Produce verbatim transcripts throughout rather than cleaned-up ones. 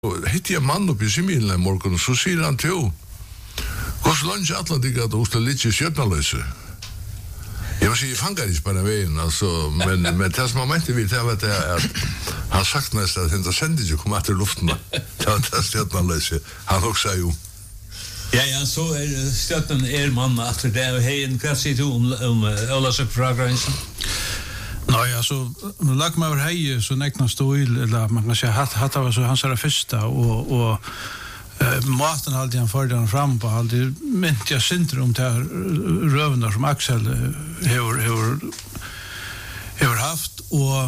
hittar jag man upp i Similna i morgon, så säger han till hur så långt alla digga att osta lite i Sjötnalöse. Jag var så i fangaris på den vägen, alltså, men, men det som momentet vill jag vet är att han sagt nästan att inte sände inte komma till luften. Det var det Sjötnalöse. Han också sa ju. Ja, ja, så är stötten är man att det är en kvart om om alla så progression. Nej, alltså lag mig över hej så näkna stil eller man kan säga att hade var så hans era första och och eh maten hade han för den fram på hade ment jag centrum där rövnar som Axel har har har haft och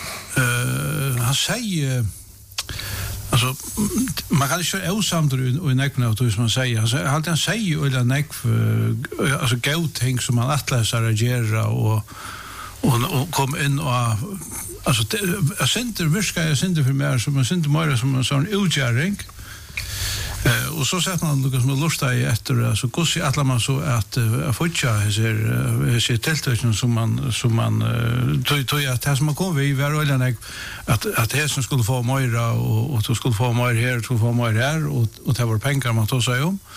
eh han säger alltså man kan ju osamt och näkna och som man säger alltså hade han säger eller näck alltså gå ting som man atlasar agera och och och kom in och alltså jag center viska jag center för mer som jag center mer som en sån utgärning eh och så sätter man Lucas med lusta i efter alltså hur ser alla man så att afotcha är ser tältöchen som man som man tog tog att det som man kom vi var eller att att det som skulle få mer och och så skulle få mer här så få mer här och och det var pengar man tog sig om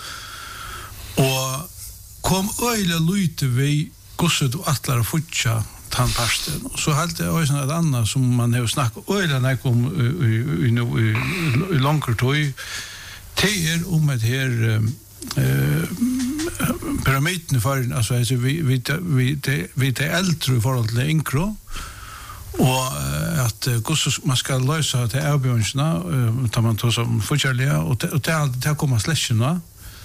och kom öle lite vi kusset och attlar afotcha tandpasten. Så halt det också något annat som man har snackat öle när kom i nu i långt tid. Det är om det här eh pyramiden för alltså vi vi vi det vi det äldre i förhållande till inkro och att hur man ska lösa det erbjudandena tar man då som förkärliga och det det kommer släschna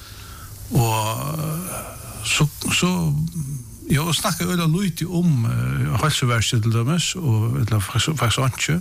och så så jag snackar öle lite om hälsoverset till dömes och eller faktiskt inte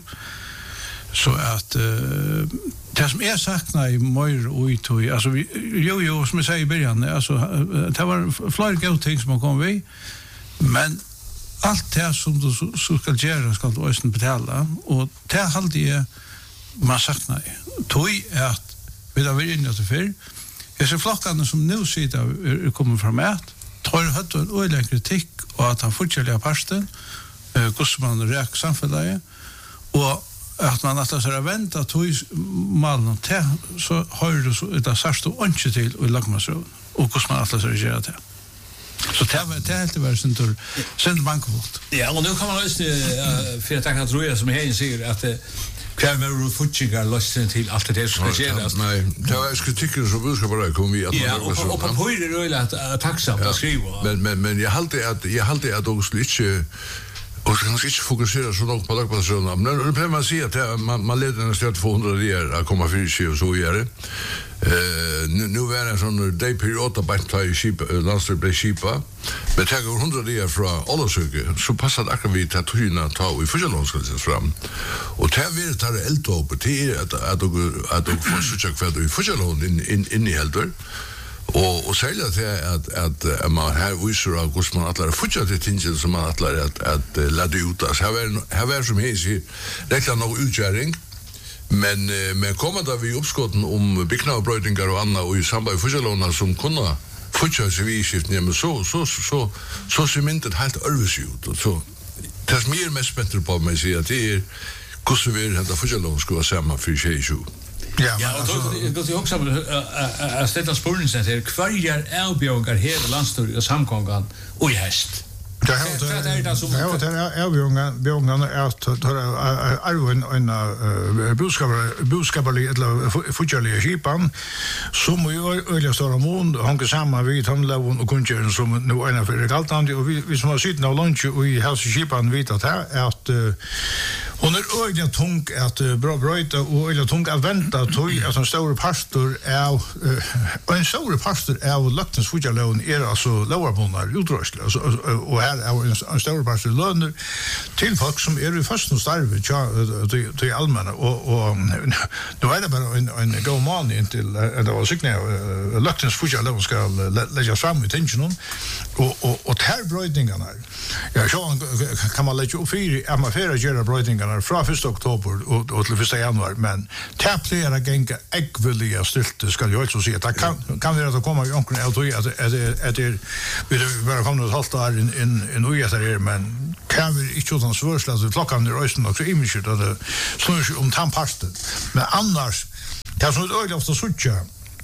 så att uh, det som är sakna i mer och i tog alltså vi, jo jo som jag säger i början alltså det var flera goda ting som man kom vi men allt det som du så, så ska göra ska du också betala och det hade jag man sakna tog är att vi har varit inne till för jag ser flockarna som nu sitter är kommer från mat tar hade en ordentlig kritik och att han fortsätter pasten eh uh, hur man räk samfället och att man att så vänta tog malen till så har du så det särskilt och inte till och lagma så och hur man att så göra det så det var det helt var sånt tur sånt bankvort ja och nu kan man just för att jag tror som här säger att kvar med futchiga lösen till allt det som ska göras nej det var kritiken så vi ska bara komma vi att ja och på på det röla att tacksamt att skriva men men men jag håller att jag håller att också lite och så kanske inte fokusera så långt på lagpassionen. Men det behöver man se att man, man leder en stöd tvåhundra år att komma för sig och så gör det. Eh, nu, nu är det en sån day-period att bara i skip, landstrid blir skipa. Men det går hundra år från Ålesöke så passar det akkurat vid att tyna ta i Fyrtjalånskallet fram. Och det här vill ta det eldtåpet till att att att att få så tjock för i Fyrtjalån in, in, in i helter. Och och säga att att att man här visar att hur man atlar fortsätta det tingen som man atlar att att lägga ut så här här är som är det kan nog utgöring men men kommer där vi uppskotten om byggnadsbrödingar och andra och i samband med Fyrtjalåna som kunna fortsätta civilskiften men så så så så ser myntet helt örvis ut och så det är mer mest bättre på mig säga att det är hur vi det här Fyrtjalån ska vara samma för sig ju. Ja, ja, och då då också att ställa spåren sen till kvarjar erbjuder hela landstorget och samkongan och i häst. Det har det där som det är erbjuder björnarna är att ta en en boskapar boskaparlig eller futjaliga skipan som ju öliga stora mån hänger samman vid handlavon och kunjer som nu ena för galtande och vi vi som har sitt av lunch och i hälsa skipan vet att här är att hon är öliga tung att bra bröta och öliga tung att vänta tog att en stor pastor är en stor pastor är luktens futjalon är alltså lowerbondar utrustning alltså och här är en stor pastor löner till folk som är i första starvet ja till allmänna och och då är det bara en en go man till det var signa luktens futjalon ska lägga fram i tensionen och och och här brödningarna ja så kan man lägga upp för att man för göra brödningarna från första oktober och och till första januari men täpplera gänga äggvilliga stilt ska jag också se att kan kan det att komma i onkeln auto att att att det vi bara kommer att hålla in in in och göra men kan vi inte utan svårslag så klockan är östen också image att det så om tandpasten men annars Det är så ett ögonblick ofta sucha.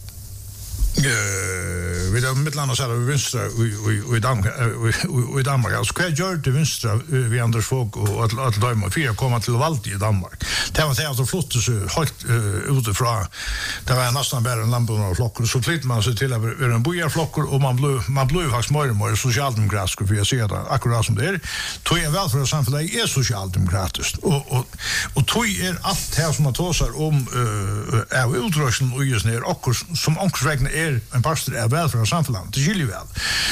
Eh, vi där mittlanda så där vi vänstra och i Danmark och i Danmark alltså kvar gör det vänstra vi Anders Fogh och att att lämna fyra komma till valt i Danmark. Det var det alltså flott så helt utifrån. Det var nästan bara en lampa och flockar så flyttar man sig till att vara en bojarflockar och man blev man blev faktiskt mer och mer socialdemokratisk för jag ser det akkurat som det är. Tog jag väl för samhället är socialdemokratiskt och och och tog är allt här som man tåsar om eh av utrustning och just ner och som omkring är en pastor är väl för samhället det gillar väl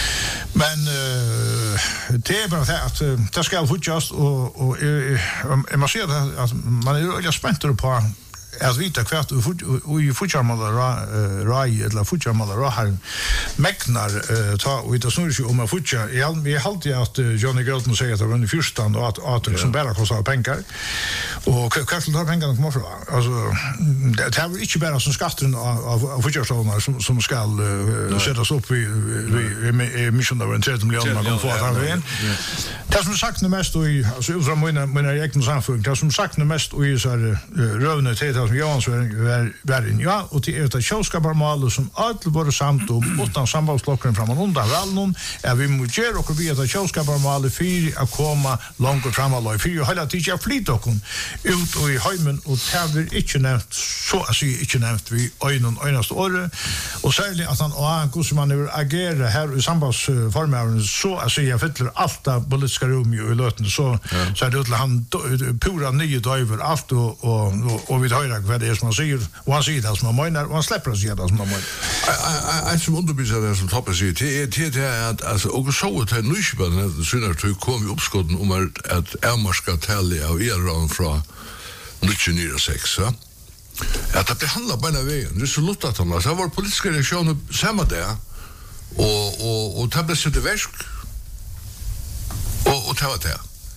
men uh, det är bara det att uh, det ska fortsätta och och uh, man ser att man är väldigt spänd på att vita kvart och i fortsättningen rai eller fortsättningen har mäknar ta och det snurrar ju om att fortsätta i all vi har alltid att Johnny Gilton säger att det var i förstand och att att det som bara kostar pengar och kanske tar pengarna kommer från alltså det har inte bara som skatten av fortsättningar som som ska sättas upp i i mission över en tretton miljoner man kan få att ha in det som sagt mest och i alltså från mina mina egna samfund det som sagt mest och i så här rövne till som Johan så är värden ja och till ett tjänskaparmål som allt var samt om utan sambandslocken fram och undan väl någon är vi måste och vi att tjänskaparmål för att komma långt fram och för hela tiden flyt och ut och i hemmen och tävlar inte nämnt så att säga inte nämnt vi ögon ögonaste år och särskilt att han och hur man nu agerar här i sambandsformen så att säga fyller allt av politiska rum i löten så så är det att han pura nya driver allt och och och vi höra vad det är som man säger och han säger det som man menar och han släpper sig det som man menar. Jag som undervisar det som toppar sig till till det att alltså och så att nu spännande synar till kom vi uppskotten om att ärmarska tälle av eran från nittonhundrasex va. Att det behandlar på den vägen. Det är så lottat han så var politiska reaktioner samma där och och och tabla sig det väsk och och ta det.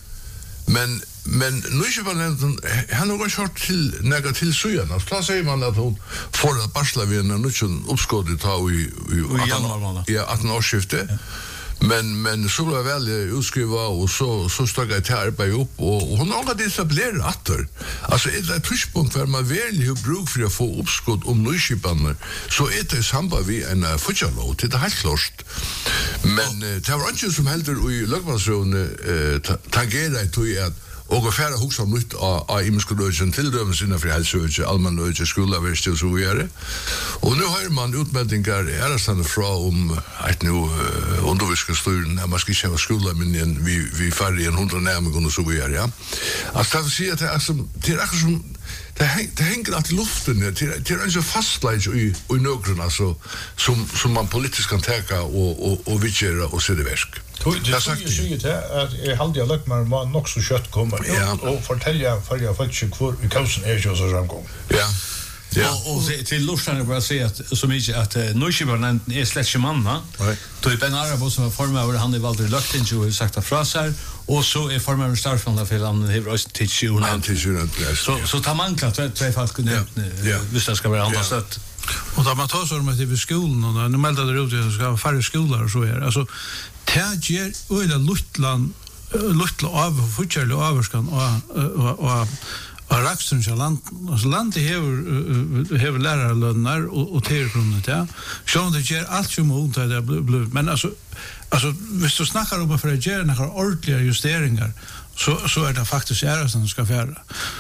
Men men nu är det väl han har gått short till några till sjöarna. Så säger man att hon får att barsla vid en nyckeln uppskottet ta i i januari. Ja, att årsskifte. Men men så var väl utskriva och så så stod jag till arbete upp och hon har det etablerat åter. Alltså det är pushpunkt för man väl hur bruk för att få uppskott om nyskipanna så är det samband vi en futchalot det är helt klart. Men det var inte som heldur i lagmansron tangera till att och färra huxa nytt av imskolögen till dömen sina för hälsovård allmänlöge skola värst och så vidare. Och nu har man utmeldingar ärastande från om att nu undervisningsstudion att man ska köra skola men vi vi färre en hundra närmare och så vidare ja. Alltså det vill säga att det är som det är som det hänger det hänger att luften det det är så fastlägg i i några alltså som som man politiskt kan täcka och och och vigera och se det verk. Det sagt ju ju det att jag hade jag lagt man var nog så kött kommer och fortälja för jag faktiskt kvar i kausen är ju så framgång. Ja. Ja. Och och till lustan bara säga att så mycket att Norrköping är släcke manna. Då är Ben Arabo som formar han är valt lagt in ju sagt att frasar och så är formar startfond för han har röst till tjugo. Så så tar man klart två fast kunde visst det ska vara andra sätt. Och då man tar så med till skolan och nu meldar det ut att det ska vara färre skolor och så är alltså täger öle luttland luttla av futchel och avskan och och och rakstrun så land alltså land det har har lärarlöner och och tillgrundet ja så det ger allt som mot det men alltså alltså hvis du snackar om för att göra några ordentliga justeringar så så är det faktiskt är som ska göra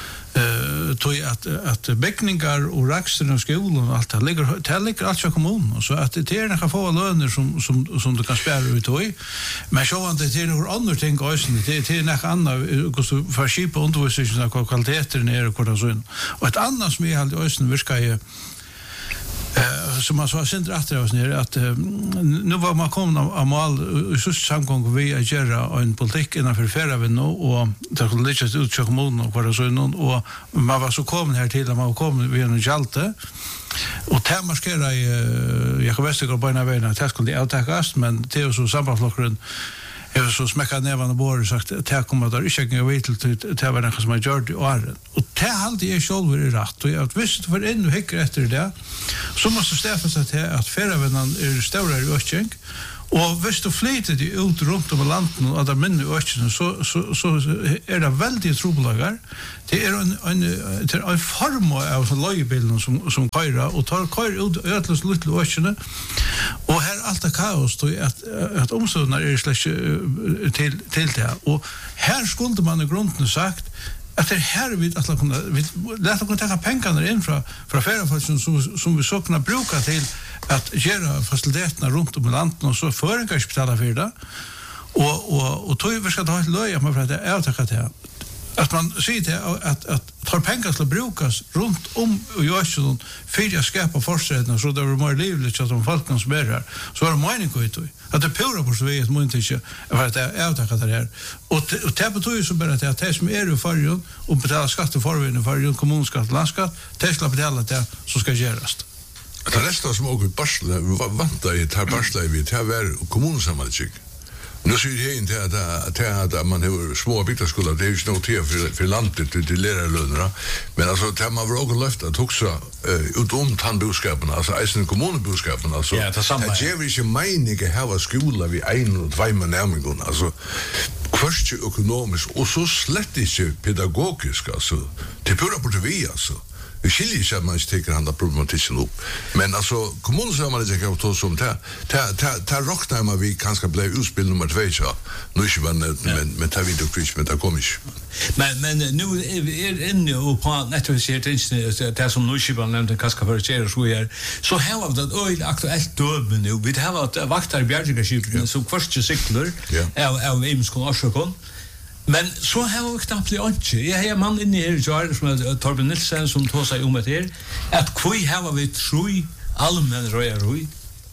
eh tog att att beckningar och rakstrun och skolan och allt det ligger det ligger allt som kommun och så att det är några få löner som som som du kan spara ut och men så att det är några andra ting också det är några andra så för skipa undervisningen och kvaliteten är och så och ett annat som är helt östen viskar ju eh som man så synd rätt oss ner att nu var man kom av mål så samgång vi att göra en politik innan för förra vi nu och det skulle ligga ut så kommun och vad så någon och man var så kom här till att man kom vi en jalte och tema ska jag jag vet inte på några vägar det skulle avtakas men det är så sambandslockren jag så smäcka nävan och bor sagt att här kommer där inte jag vet till det var något som jag gjorde och är och det hade jag själv i rätt och jag visste för ännu häcker efter det så måste Stefan säga att att förra vändan är stora i ökning Og hvis du flyter de ut rundt om landet og der minne økene, så, så, så er det veldig trobelager. Det er en, en, det er en form av løyebilen som, som kører, og tar kører ut ødeløs lille økene. Og her er alt det kaos, at, at omstående er slett til, til det. Og her skulle man i grunden sagt, at det er her vi at kunne vi låt oss kunne ta pengarna in fra fra feriefolken som som vi så kunna bruka till att göra faciliteterna runt om i landet och så föringarspitala för det och och och tog vi ska ta ett löja med för att det är att det att man ser det att att tar pengar till brukas runt om och gör så för att skapa försättningar så det blir mer livligt så att folk kan smärra så är det mening ut att det pura på så vet man inte för att det är att det här och och det betyder så bara att det som är i förrjun och betala skatt och förvin för kommunskatt landskatt Tesla betala det så ska göras. Det resten som åker Barsle väntar i tar Barsle vi tar var kommunsammanläggning. Nu ser det inte att att att man har små bygdaskolor det är ju nog till för för landet till lärarlönerna men alltså det man var också lyft att också ut om tandboskapen alltså eisen kommunboskapen alltså ja, det samma. Det är ju menige här var skola vi en och två med närmingen alltså först ekonomiskt och så slett inte pedagogiskt alltså det pura på det alltså. Vi skiljer ikke at man ikke teker han da problematikken opp. Men altså, kommunen så har man ikke hatt som det. Det råkner man vi kanskje ble utspill nummer två, så nå ikke var nevnt, men, men det vet jeg ikke, men det kom ikke. Men, men nu er inne og på nettvisert det som nå ikke var nevnt, kanskje for å gjøre så her, så har vi det øyelig aktuelt døme nå. Vi har hatt vakter i Bjergjegarskipene som første sykler av, av Eimskån Arsjøkån. Men så har vi knappt det ikke. Jeg har en mann inne her i Jari som er Torben Nilsen som tog seg om et her, at hvor har vi tro allmenn røyarøy?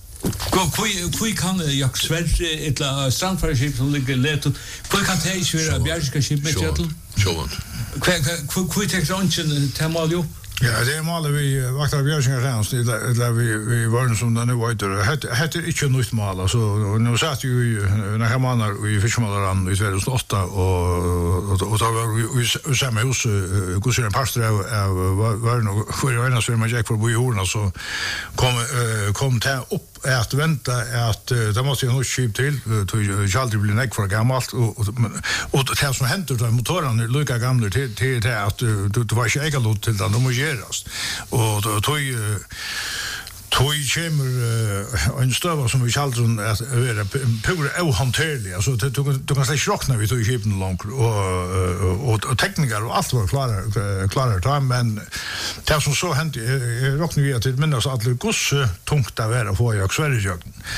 Hvor kan jak Sverre et strandfareskip som ligger let, hvor kan det ikke være Bjergjegarskip med kjøttel? Sjåvant. Hvor tenker du ikke til mål jo? Ja, det är målet vi vaktar Björsingar tjänst där vi vi var som det nu var det heter inte nytt mål alltså nu satt ju när man i Fiskmålaran i tjugohundraåtta och och då var vi samma hos Gustav Pastor av var nog för ena så man gick för bo i horna så kom kom ta upp att vänta att det måste ju nog skip till till aldrig bli näck för gammalt och och det som hänt då motorerna lika gamla till till att det var inte egalot till den de måste göras och då tog Tui kommer en stöva som vi kallar som att vara pura ohanterlig alltså du du kan släcka rockna vi tog skipen långt och och tekniker och allt var klara klara ta men det som så hänt rockna vi att minnas att det goss tungt att vara få jag Sverige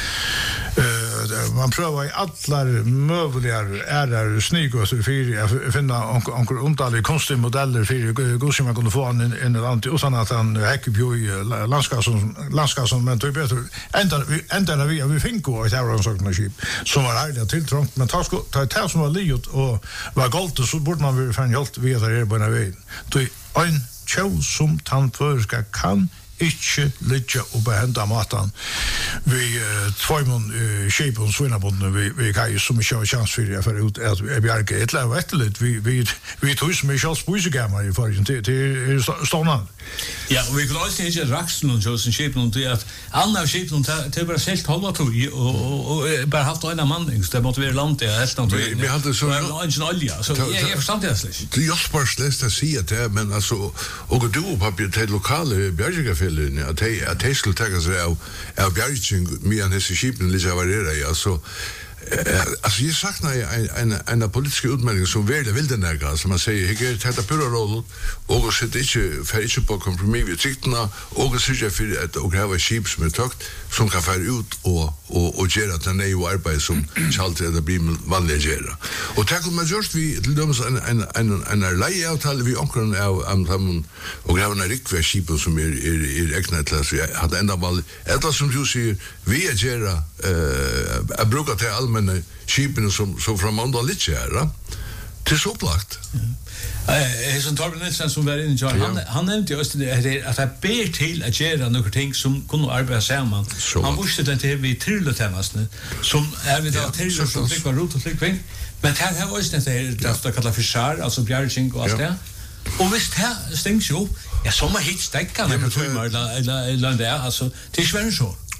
man prövar i alla möjliga är snygga så för att finna onkel omtalade konstiga modeller för goss man kunde få en en land utan att han häcker på landskap som landskap som men tror bättre ända ända vi vi fick gå ett här sånt skip som var härligt tilltrångt men ta ta ta som var liot och var galt så borde man väl fan helt vi där på den vägen då en show som tandförska kan inte ligga och behända maten vi två mån skepen svinnabonden vi vi kan ju så mycket ha chans för det för ut att Bjarke ett lov ettligt vi vi vi tror som Michel Spuisegamma i för till till ståndan ja och vi kan också inte raxen och så sen skepen och det att andra skepen och det bara helt hålla till och och bara haft en manning så det måste vara land det helt naturligt vi hade så en olja så jag förstår det alltså det Jaspers läste sig att det men alltså och du på det lokala Bjarke att det att det skulle ta sig av av Bjarging med en hese skipen lite varierar ja så alltså jag saknar en en en politisk utmelding som väl vill den där som man säger jag tar det pura roll och så det inte för inte på kompromiss vi tyckte och så jag för att och ha skip som är tagt som kan fara ut och och och göra det när ju arbete som skall det bli vanligt göra och tackle man just vi till dem en en en en layout hade vi också av am och ha en riktig skip som är är äknat så jag hade ända väl det som du säger vi är göra eh bruka till allmänna skipen som som från andra lite här till så plagt. Eh är sån Torben Nilsen som var inne i han han nämnde just det att det ber till att göra några ting som kunde arbeta samman. Han visste det till vi trilletemasne som är vi då till som fick vara rot och flickving. Men det här var ju inte det att kalla för skär alltså Bjärging och allt det. Och visst här stängs ju ja som har hit stäcka när på två eller eller där alltså det är svårt så.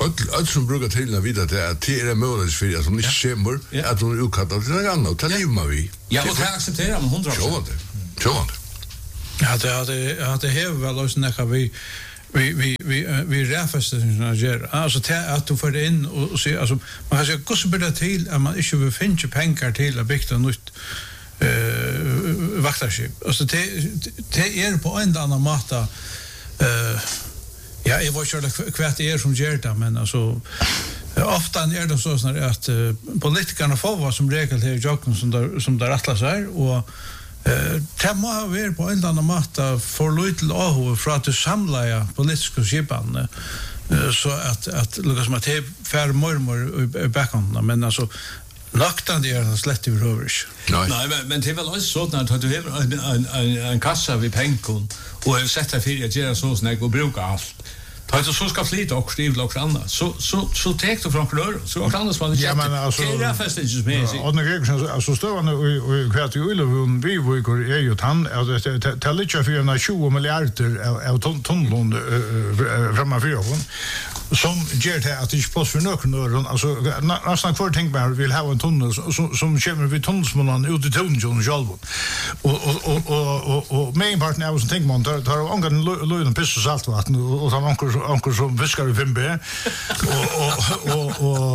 Allt som brukar till när vidare det är till är möjligt för att hon inte skämmer att hon är utkallad till något annat. Det lever man vi. Ja, och det accepterar man hundra procent. Så det. Ja, det hade ja, det har väl också näka vi vi vi vi vi räfäster gör. Alltså att du får in och se alltså man kan säga hur så blir det till att man inte vill finna pengar till att bygga nytt eh vaktarskip. Alltså det det är på en annan mata eh ja, jag var själv kvart är som gör det men alltså ofta är det så såna att uh, politikerna får vad som regel här i jocken som där som där attla sig och eh det må vara på en annan matta för lite av för att samla ja politiska skipan uh, så att att Lucas Matte för mormor i background men alltså Naktan det är slett i rövers. Nej, Nej men, men det är väl också så att du har en, en, en, en kassa vid pengen och har sett dig för att göra så snägg och bruka allt. Ta du så ska flyta och skriva och annat. Så så så tek du från klör så och annars man ja men alltså det är fast inte med sig. Och när jag alltså står nu och kvart i Ullevån vi vi går är ju han alltså det lite för en tjugo miljarder av tonlund framan för som ger det att det inte pass för någon alltså nästan kvar tänk bara vill ha en tunnel som som kommer vi tunnelsmålan ut i tunneln själv och och och och och main part now som tänk man tar tar angan löden piss och saltvatten och tar ankor ankor som fiskar i fem b och och och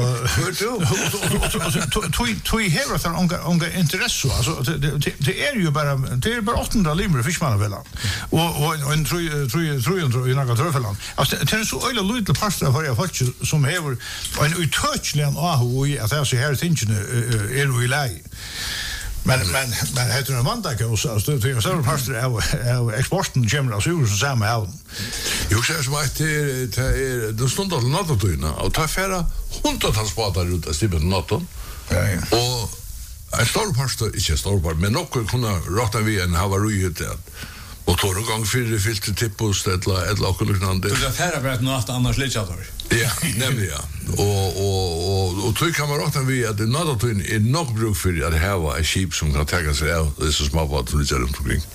och två två här att angan angan intresse alltså det är ju bara det är bara åttahundra limmer fiskmanna väl och och en tror tror tror tror i några tröffeland alltså det är så öle lite pasta för jag faktiskt som har en uttouchland ahu att jag så här tingen är i läge men men men heter det vanta kan så så det är så pastor av exporten general så så samma här jag säger så att det är det stod då något då innan och ta färra hundratals båtar ut att stiga natten och en stor pastor inte stor part men nog kunna råta vi en haveri det och tog en gång för det filter tippos eller eller och liknande. Det färra bara något annars lite att ja, nämligen ja. Och och och och tror kan man rätta vi att det något in är nog bruk för att ha ett skip som kan ta sig av det så små båt som ligger runt omkring.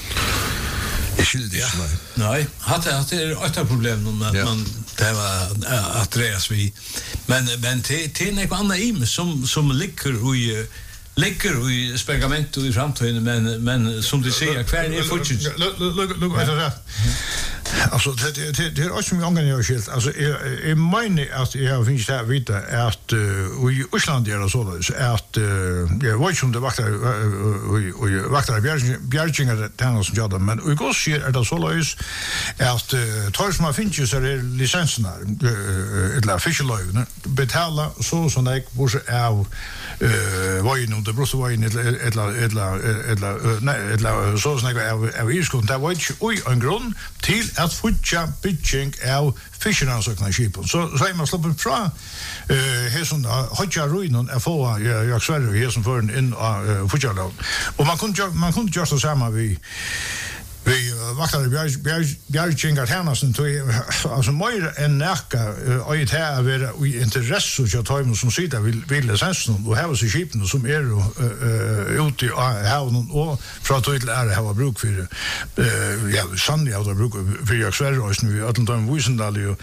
Jag skulle det nej. Nej, hade att det är ett problem med att man det var att res vi. Men men det det är något annat i som som ligger i ligger i spegamento i framtiden men men som du säger kvar är fortsatt look look at that alltså det det det är också mycket angeläget skilt alltså är menar att jag finns där vita att i Island är det så att jag vet inte om det vaktar och vaktar bjärgingar tjänar som jobbar men vi går ser det så lös att trots man finns ju så är licenserna eller official betala så som det borde är var ju nog det brukar vara in eller eller eller nej eller så snägga är vi skulle ta vad oj en grund till att futcha pitching av fiskerannsökna skipen så så är man släpper fra eh här som har ruinen är få jag jag svär här som för in futcha och man kunde man kunde göra så samma vi vi vaktar bjärg bjärg bjärgingar härnasen till alltså mer än näka och det här är vi intresse så jag tar som sida vill vill licensen och här så skipen som är ute i haven och från till är det här bruk för ja sannliga att bruk för jag svär och nu att de Wisendal ju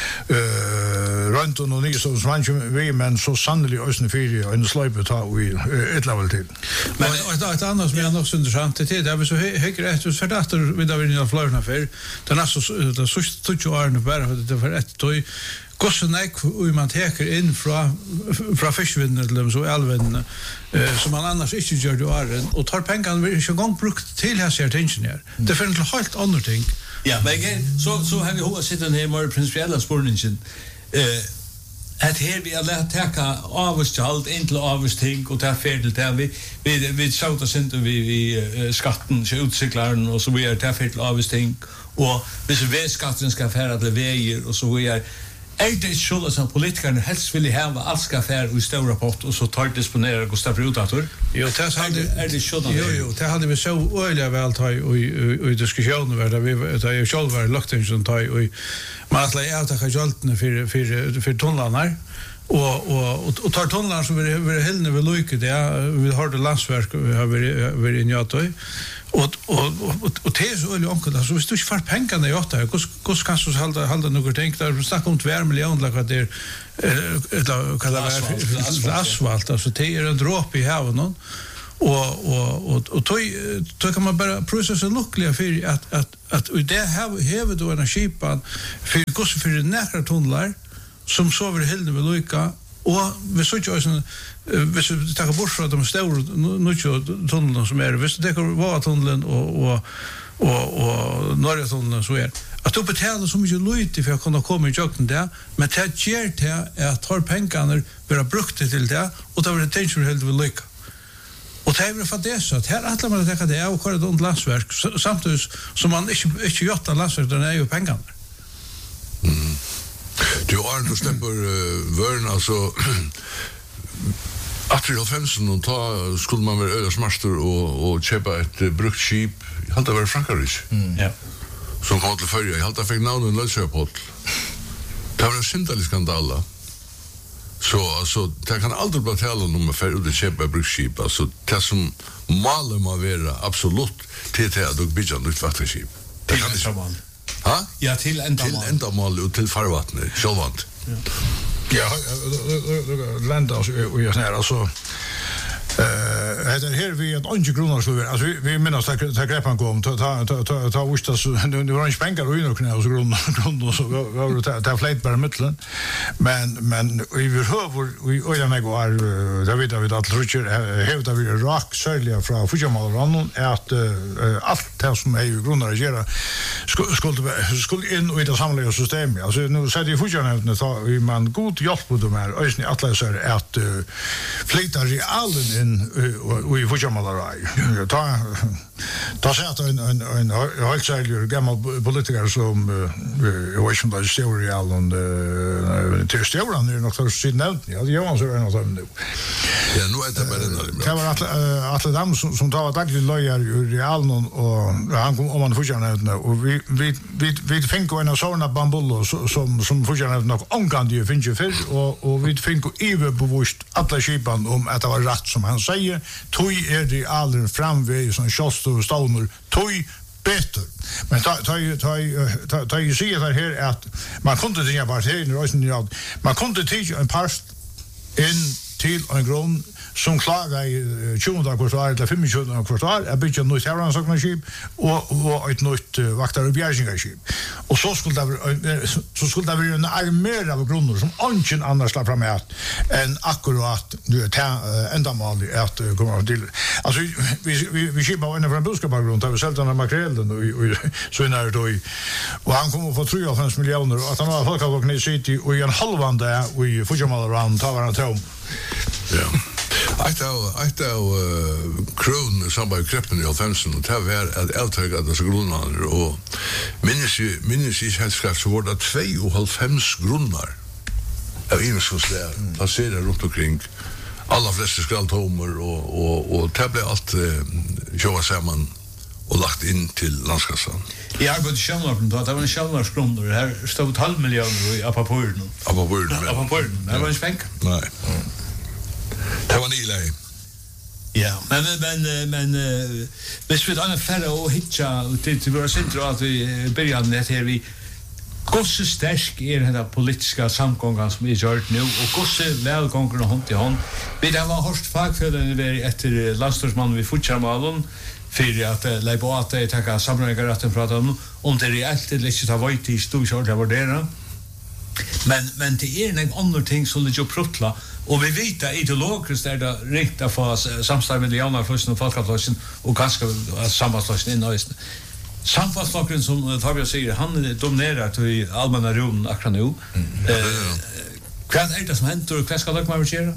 runt och ni så svanch vi men så sannliga ösn för en släpe ta vi ett level till men ett annat som är också intressant det är vi så högre efter för att vi där vill flörna för den är så det så stort ju är det bara det för ett toy kostnader hur man tar in från från fiskvinnor så elven som man annars inte gör det är och tar pengarna vi inte gång brukt till här ser tensioner det finns en helt annan ting ja men så så har vi hur sitter ner mer principiella spårningen eh att här vi alla täcka avstånd inte avstånd och där färdel där vi vi vi såta inte vi vi skatten så utcyklaren och så vi är där färdel avstånd och hvis vi skatten ska färda till vägar och så vi är är det så som politikerna helst vill ha allt ska färda i stora pott och så tar disponera och ställa ut att jo det hade är det så jo jo det hade vi så öliga väl ta i i diskussioner där vi där jag själv var lagt in som ta och man att lägga ut att jaltna för för för tonlarna och och och tar tonlar som vi vi hällne vi lycka det vi har det landsverk vi har vi vi i Njötoy Och och och och det är så öle onkel alltså hvis du inte får pengarna i åtta hur hur kan du hålla hålla några tänk där snacka om två miljoner lag det eller kan det vara asfalt alltså det är en droppe i havet någon och och och och tog tog kan man bara processa lyckliga för att att att och det har har då en skipan för kost för nära tunnlar som så över hela med Luka och vi såg ju sån hvis du tar bort från de stora nu tunnlarna som är visst det kan vara tunneln och och och och norra tunneln så är att du betalar så mycket lite för att kunna komma i jocken där men det ger det att tar pengarna vara brukt till det och då blir det tension helt väl Luka. Och det är för det så att här alla man tänker det är och kör det ont lastverk samtidigt som man inte inte gjort det lastverk där är ju pengarna. Mm. Du har inte stämper uh, vörn alltså att det fanns någon ta skulle man väl öra smarster och och köpa ett uh, brukt skip. Jag hade varit Frankrike. Mm. Ja. Som kom till förra. Jag hade fick namnet Lösjöpott. Det var en syndalig skandal. Så alltså det kan aldrig bli tal om att för ut köpa brukt skip. Alltså det som målar man vara absolut till till att bygga nytt vattenskip. Det kan inte vara. Ha? Ja, till ändamål. Till ändamål och till farvattnet, självant. Ja. Ja, landa och jag säger alltså eh det är här vi ett antal kronor så alltså vi minns att ta greppen kom ta ta ta ta visst så nu var inte pengar och inne knä och så grund grund så var det ta flight bara mitten men men vi behöver vi och jag går där vet vi att Richard hävdar vi rock sälja från Fujamalran att allt det som är ju grundar att göra skulle skulle in och i det samlade systemet alltså nu så det Fujamalran så vi man god hjälp på de här ösni alla så att flytta realen in och i Fujamalran ta ta sig att en en en högsäljare gammal politiker som jag vet inte vad det står i allan till störan nu något så sidan ja det gör så är något nu ja nu är det bara den det var att att de som som tar dagligt lojar i allan och han kom om man Fujamalran och vi vi vi vi fick en såna bambullo som som Fujamalran nog omgående ju finns ju för och och vi fick över bevisst alla skipan om att det var rätt som han säger tog är det aldrig framväg som kiosk och stoner tog bättre men ta ta ta ta ju se det här att man kunde tänka på här i Rösen man kunde ta en past in till en grund som klagar i tjugonde kvartal eller femtionde kvartal är byggt nytt herransaknskip och och ett nytt vaktar och bjärgingskip och så skulle det så skulle det vara en armé av grunder som ingen annars släpper fram med än akkurat nu ta ändamål att komma till alltså vi vi vi skipar en från boskapgrund där vi sålde den makrelen och så när då och han kommer få tre komma fem miljoner och att han har folk att knä city och en halvande och i Fujamalran tar han tom. Ja. Ett av ett av kron som bara kreppen i femton och det var att eltaga det så grundar och minns ju minns ju helt skarpt så var det två och halvfems grundar av inskostlär passerar runt omkring alla flesta skraltomer och och och det blev allt köra samman och lagt in till landskassan. Jag har gått själv då det var en självskrundor här stod ett halv miljoner i Apapurden. Apapurden. Apapurden. Det var en spenk. Nej. Det var nilej. Ja, men men men hvis vi tar en färre och hitcha till till våra centrum att vi börjar med här vi gosse stark är den där politiska samgången som vi gör nu och gosse välgången hand i hand. Vi det var hårt fagfällen vi efter landstorsmannen vi Fujamalran för att lägga att det ta samrådsrätten prata om om det reellt eller inte ta vart i stor short av det. Men men det är en annan ting som det ju prutla och vi vet att ideologiskt är det rätt att få samstarv med Janne Flösen och Folkaflösen och ganska sammanslagning in östen. Samfallsflocken som Tobias säger han dominerar i allmänna rum akkurat nu. Eh vad är det som händer och vad ska det komma att göra?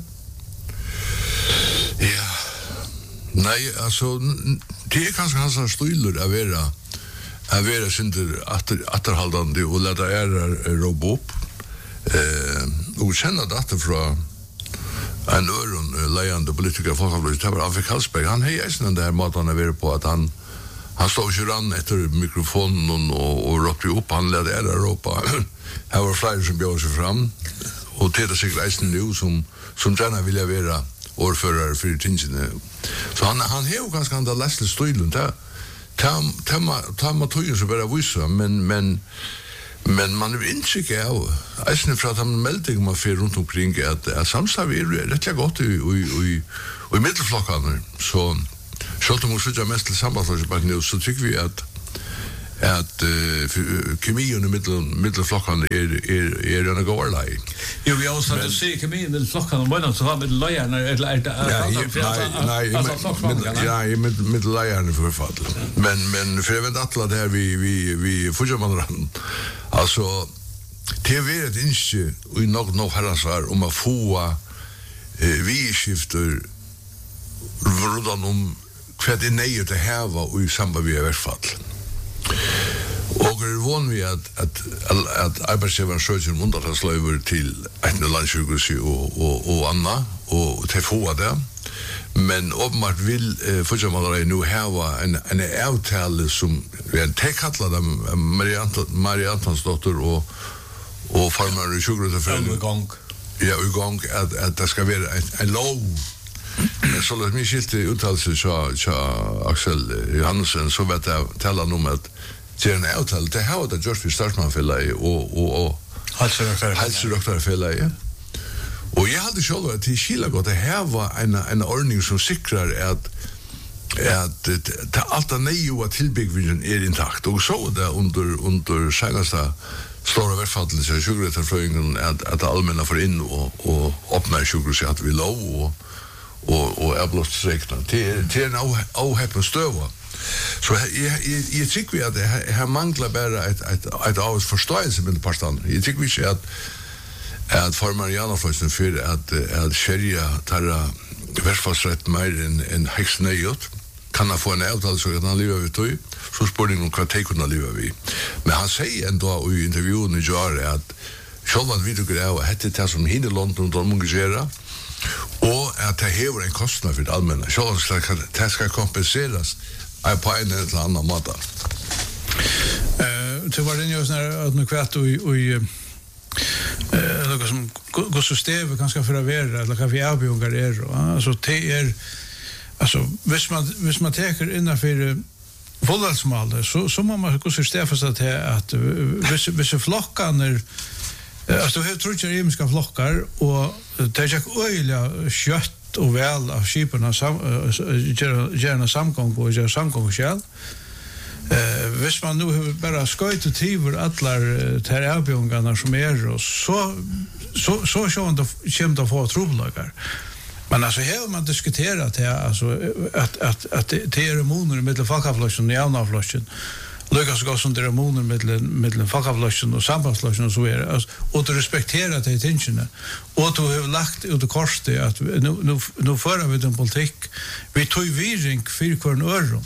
Ja. Nej, alltså det är kanske hans stilur att vara att vara synder återhållande och låta er robot eh och känna det från en öron lejande politiker Folkaflösen det var Afrik Hallsberg han hej är den där maten är på att han han stod ju ran efter mikrofonen och och ropade upp han lät er ropa här var flera som bjöd sig fram och till det sig resten nu som som gärna ville vara ordförare för tingen så han han har ganska andra läsligt stilen där ta ta ta man tog ju så bara vissa men men men man är inte säker av alltså för att han melding man för runt omkring att att samstarv är rätt gott i i i i mittelflockarna så skulle man söka mest till samarbete på nu så tycker vi att att uh, kemien i mittel mittelflockarna är är är en gårlaj. Jo vi också att se kemien i mittelflockarna men så har med lejarna eller nej nej ja i med med lejarna för fall. Men men för vet alla där vi vi vi får man alltså T V är inte och nog nog herrasar om att få vi skifter rudan om kvad det nej det här var i samband med i alla fall. Och det var vi att att att arbetsgivaren söker undantagslöver till ett landsjukhus och och och Anna och till få det. Men uppenbart vill eh, för man nu här var en en avtal som vi tekallade Marianne Mariannes dotter och och farmar sjukhus för gång. Ja, i gång att att det ska vara en lov. Men så låt mig skilte uttalelse så så Axel Johansen så vet jag tala om att det är en avtal det har det just för startmanfälla och och och hälsodoktor hälsodoktorfälla ja. Och jag hade själv att det skilla gott det här var en en ordning som säkrar att att det allt nio och tillbyggnaden är intakt och så där under under senaste stora verfallet så sjukvårdsförfrågningen att att allmänna för in och och öppna sjukhus att vi lov och och och är blott sträckta till till en ohäppen stöva. Så jag jag tycker vi att det här manglar bara ett ett ett av förståelse med pastan. Jag tycker vi att att för Mariana förresten för att att sharia tar verfallsrätt mer än en häxnejot kan han få en avtal så att han lever vid tog så spårning om vad tekorna lever vi. Men han säger ändå i intervjun i Jar att själva vi tycker är att det är som hinner London och de engagerar och att det har en kostnad för det allmänna. Så att det ska kompenseras på en eller annan måte. Eh, det var det ju sån att nu kvart och och eh något som går så stäv ganska för att vara eller kan vi avbjunga det alltså det är alltså hvis man hvis man tar innanför våldsmål så så må man gå så stäv för att att hvis hvis flockarna alltså hur tror jag ju ska flockar och det är ju öliga kött och väl av skiparna sam gärna samgång och gärna samgång själv. Eh hvis man nu bara skojt och tiver allar terapeuterna som är och så så så så ändå kommer att få trubbelagar. Men alltså här man diskuterat det alltså att att att det är hormoner mellan folkavlossen och hjärnavlossen. Lucas går som det hormoner mellan mellan folkavlossen och sambandslossen och så är det och att respektera det intentionen och att ha lagt ut korset att nu nu nu föra vi den politik vi tog viring för kvarn öre.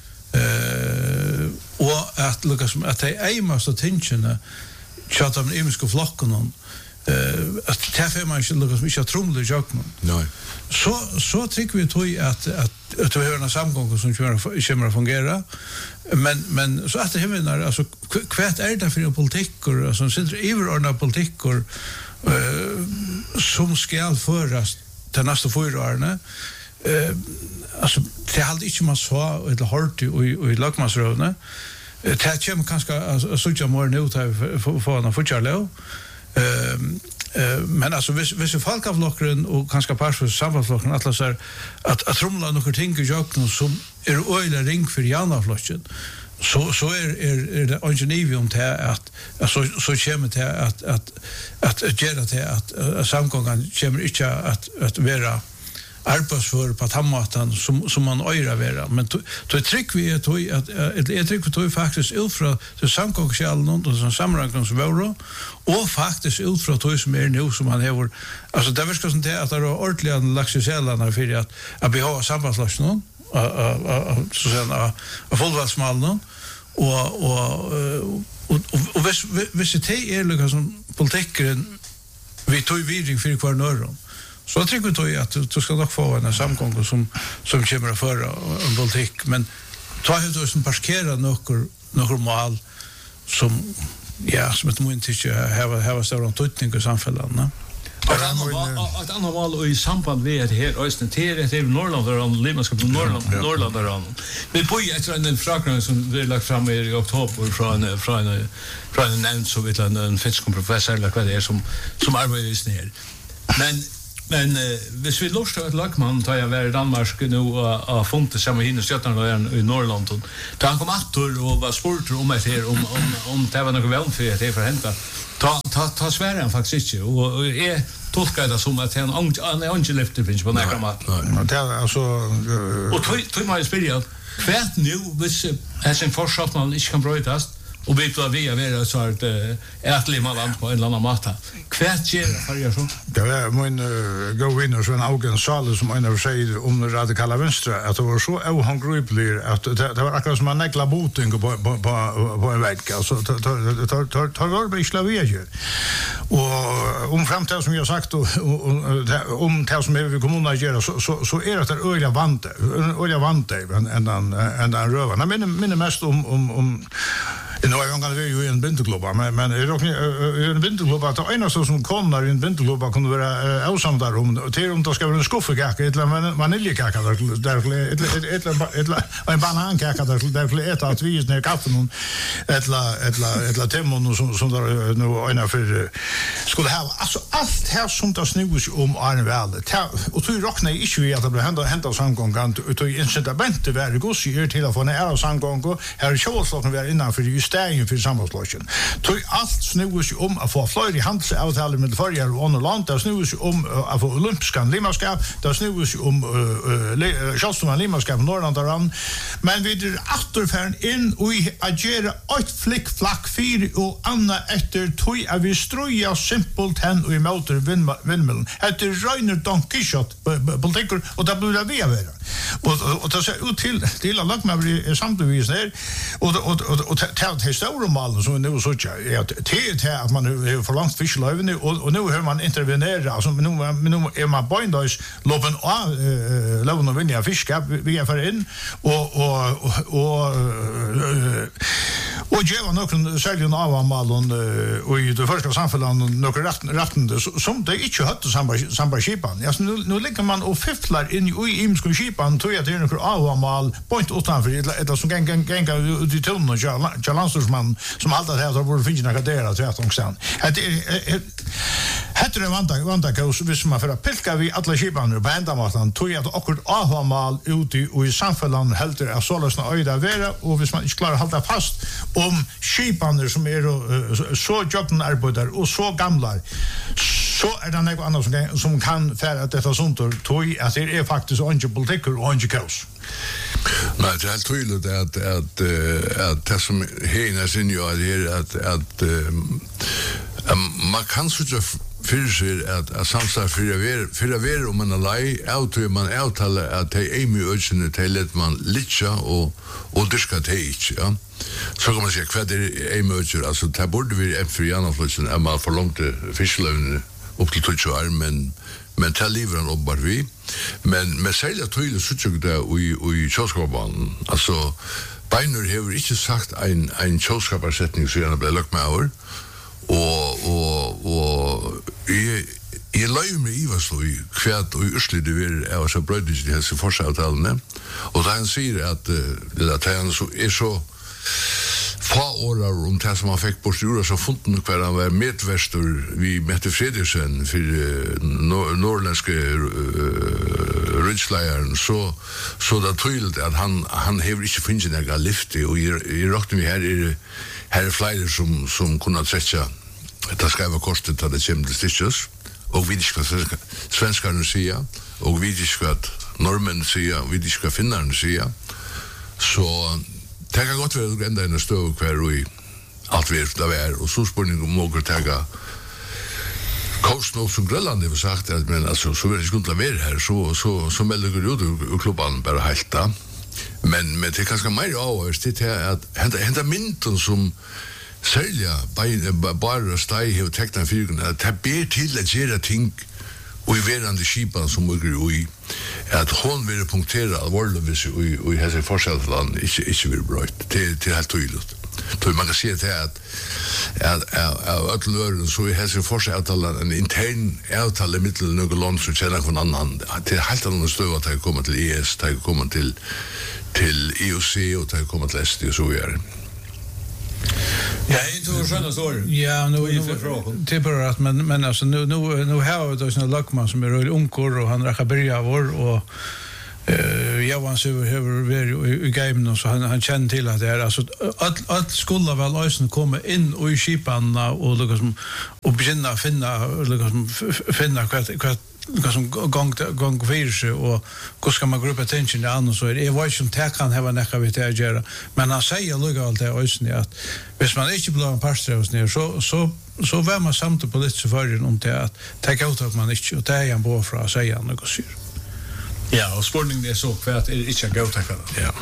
Eh och att Lucas att det är måste intentionen chat om imiska flocken eh att taffa man skulle Lucas mycket trumle jocken. Nej. Så så tycker vi tror att att att vi har en samgång som kommer kommer att fungera. Men men så att det händer alltså kvärt är det för politiker alltså sitter överordnade politiker eh som ska föras till nästa fyra åren. Eh alltså det har inte man så eller hårt och i lagmasrövna. Det kommer kanske alltså så jag mer nu för för en fortsättning. Ehm Eh men alltså vis vis folkavlockren och kanske par för samhällsflocken att så att att trumla några ting i jocken som är öliga ring för janaflocken så så är är är det ingenium till att alltså så kommer det att att att göra det att samgången kommer inte att att vara arbetsför på tammatan som som man öra vara men då tryck vi att att jag trycker på faktiskt ultra så samgångskällen och så samrankning som var och faktiskt ultra då som är nu som man har alltså det verkar som det att det är ordentligt laxusellarna för att att vi har sambandslösning så sen av fullvalsmallen och och och och vis vis det är liksom politiken vi tog vidring för kvar norr. Så jag tycker då att du ska nog få en samgång som som kommer att föra en politik men ta hur du som parkera några några mål som ja som ett moment inte ha ha stor antydning i samhället. Ett annat val i samband med att här östen till det är Norrland och Limaskap Norrland Norrland där. Vi på efter en fråga som vi lagt fram i oktober från från från en nämnd så vet en finsk professor eller vad det är som som arbetar i snär. Men men hvis vi lustar att Lackman tar jag var i Danmark nu och funte samma hinner sjötarna i Norrland och då han kom åter och var sport om att här om om om det var något väl för att det förhända. Ta ta ta sväran faktiskt inte och är tolkar det som att han han är inte lyfter finns på några mat. Det är alltså och tror tror man spelar kvärt nu vis är sin fortsatt man inte kan brytas och vi får vi är så att ärligt man land på en annan matta. Kvärt ger för jag så. Det var min go winner så en Augen Sale som en av säger om den radikala vänstra att det var så ohångripligt att det var akkurat som en nekla boting på på på en väg alltså tar tar tar tar var på Slavia och om framtiden som jag sagt och om det som vi kommunen gör så så så är det öliga vante öliga vante än den än den rövarna men men mest om om om Nu är jag gånger ju i en vinterklubb men men är dock i en vinterklubb att en som kommer i en vinterklubb kunde vara avsamt där om till om det ska vara en skuffekaka eller vaniljekaka där där eller en banankaka där där äta att vi är ner kaffen eller eller eller temon som som där nu ena för skulle ha alltså allt här som det snurras om Arne Välle och tror rockna inte vi att det blir hända hända samgång ut i incitament det är gott ju till att få ner samgång här showslåten vi är innan för stegen för samhällslösningen. Tog allt snurras om att få fler i handelsavtal med förra och andra land. Det snurras om att få olympiska limaskap. Det snurras om självstående limaskap i Norrland. Men vi är återfärden in och agera ett flick flack fyra och andra efter tog att vi ströja simpelt hen och emot vindmällen. Det är röjner Don Quixote politiker och det blir det vi är. Och och det ser ut till till att Lackman blir samtidigt där och och och det stora mål som nu så är att det att man har för långt fiskelöven och och nu hör man intervenera alltså nu nu är man binders loven av loven av vinja fiskar vi är för in och och och och jag var nog sällan av malen och i det första samfällan några rätt rättande som det inte hade samma samma skipan alltså nu nu ligger man och fifflar in i imskon skipan tror jag det är några av mal point utanför eller som gäng gäng ut i tunneln och landstorsman som alltid har det borde finna något där att rätt omstan. Det heter det vanta vanta kaos vis man för att pilka vi alla skipan på ända matan tog jag akkurat avmal ut i och i samfällan helt det så lösna öda vara och vis man inte klarar hålla fast om skipan som är så jobben arbetar och så gamla så är det något annat som som kan färra detta sånt tog att det är faktiskt inte politik och inte kaos. Nej, det är helt tydligt att att att det som hena sin ju är att att man kan så ju för sig att att samstar för det för det om man lei out hur man avtalar att det är mycket urgent det lätt man litcha och och det ska det inte ja så kan man säga kvad det är mycket alltså det borde vi för gärna flytten är man för långt fisklöven upp till tjugo år men men ta livran upp bara vi men med sälja tydligt så tycker det och och i Kjolskapan alltså Beiner har inte sagt en en Kjolskaparsättning så gärna blir lagt med år och och och i i löjm i var så i kvärt och ursligt det är så brödigt det här så forsavtalen och han säger att det där han så är så fra årar om det som han fikk på styrer så funnet hver han var medvester vi Mette Frederiksen for uh, norrländske uh, rydsleieren så, så det er tydelig at han, han hever ikke finnet noe lyfte og i, i råkten vi her er, her er flere som, som kunne tretja det skal være kostet at det kommer til styrkes og vi ikke hva svenskarne sier og vi ikke hva normen sier og vi ikke hva finnarne sier så det kan godt være enda en støv hver og i alt vi er det er og så spørning om noen tega kosten opp som Grønland har sagt at men altså så vil det ikke kunne være her så, så, så melder det ut og klubban bare helt da men, men det er ganske mer avhørst det er at henta mynden som sælja bare steg og tekna fyrken at det ber til at gjøre ting og i verande skipan som mugger i at hon vil punktera alvorlig hvis i hese forskjellsland ikke, ikke vil brøyt det, det er helt tydelig Då man kan se det att att att öllören så i Helsingfors avtalar en intern avtal i mitten några land som känner från annan till helt annan stöd att det kommer till E S, det kommer till till E O C och det kommer till S D och så vidare. Ja, inte så sköna sår. Ja, nu det är bara att men men alltså nu nu nu har vi då såna lackman som är rolig onkor och han räcker börja vår och eh jag var så över över i gamen så han han känner till att det är alltså att att skulle väl ösen komma in och i skipan och liksom och börja finna liksom finna vad vad vad som gång gång virse och hur ska man gruppa attention där annars så är det vad som tar kan ha näka vet jag göra men han säger lugga allt det ösen att hvis man inte blir en pastor ner så så så vem man samt på lite för om det att ta ut att man inte och det är en bra för att säga något så. Ja, och spårningen är så för att det inte är gott att Ja.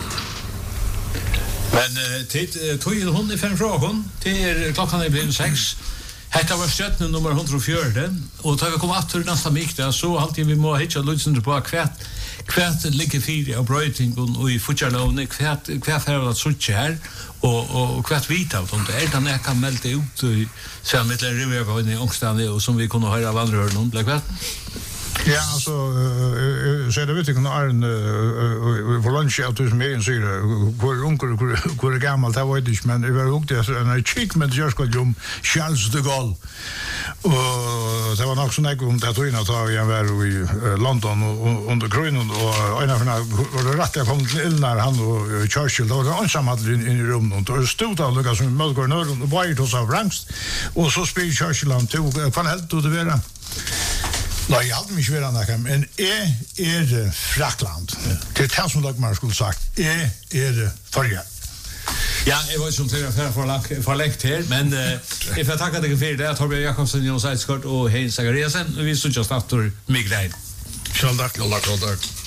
Men tid tog ju hon i fem frågor till klockan är blivit sex. Hetta var stjärnan nummer one oh four och tar vi komma åter nästa mick där så alltid vi må hitta Lutzen på kvärt kvärt ligger fyra och bröting och i futchalone kvärt kvärt för att sucha här och och kvärt vita och det är den jag kan melda ut så med det river i Ångstad och som vi kunde höra av andra någon blev kvärt. Ja, alltså så det vet jag när en för lunch out hos mig så hur onkel hur gammal det var det men det var också en chick med jag ska ju Charles de Gaulle och det var nog så när om det tror jag att jag var i London och under Grönland och en av de rätta kom till när han och Churchill då var ensamma in i rummet och stod där Lucas som Melgor Norr och White House of Ranks och så spelade Churchill han tog kan helt då det vara. Nej, jag hade mig svåra när men är är det Frankland. Det är det som Dagmar skulle sagt. Är är det förja. Ja, jag var som till för för för längt här men if jag tackar dig för det Torbjörn Jakobsen Jon Seidskort och Heinz Zachariasen vi så just efter mig grej. Självklart, tack.